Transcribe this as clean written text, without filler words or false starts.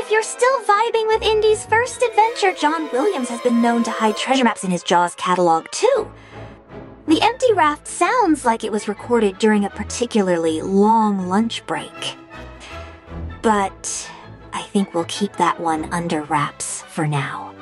If you're still vibing with Indy's first adventure, John Williams has been known to hide treasure maps in his Jaws catalog, too. The Empty Raft sounds like it was recorded during a particularly long lunch break. But I think we'll keep that one under wraps for now.